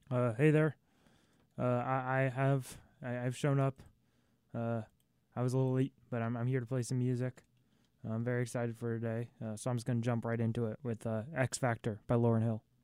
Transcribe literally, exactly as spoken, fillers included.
Uh, hey there. Uh, I, I have I, I've shown up. Uh, I was a little late, but I'm I'm here to play some music. I'm very excited for today, uh, so I'm just gonna jump right into it with uh, X Factor by Lauryn Hill.